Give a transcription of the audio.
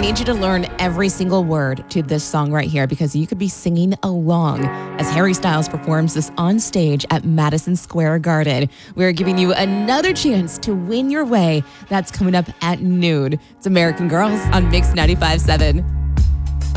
need you to learn every single word to this song right here because you could be singing along as Harry Styles performs this on stage at Madison Square Garden. We're giving you another chance to win your way. That's coming up at noon. It's American Girls on Mix 95.7.